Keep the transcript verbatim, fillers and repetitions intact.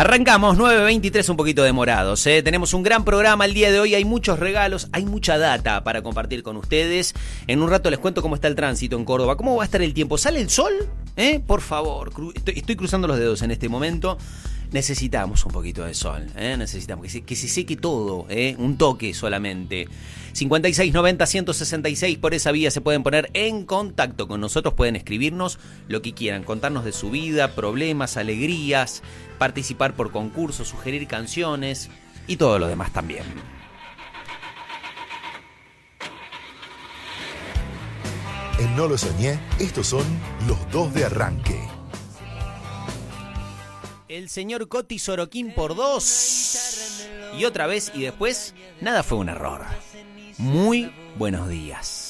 Arrancamos nueve veintitrés, un poquito demorados, ¿eh? Tenemos un gran programa el día de hoy, hay muchos regalos, hay mucha data para compartir con ustedes. En un rato les cuento cómo está el tránsito en Córdoba, cómo va a estar el tiempo. ¿Sale el sol? ¿Eh? Por favor, cru- estoy, estoy cruzando los dedos en este momento. Necesitamos un poquito de sol, ¿eh? Necesitamos que se, que se seque todo, ¿eh? Un toque solamente. cincuenta y seis noventa, ciento sesenta y seis, por esa vía se pueden poner en contacto con nosotros, pueden escribirnos lo que quieran, contarnos de su vida, problemas, alegrías, participar por concursos, sugerir canciones y todo lo demás también. En No lo soñé, estos son los dos de arranque. El señor Coti Sorokin por dos. Y otra vez y después, nada fue un error. Muy buenos días.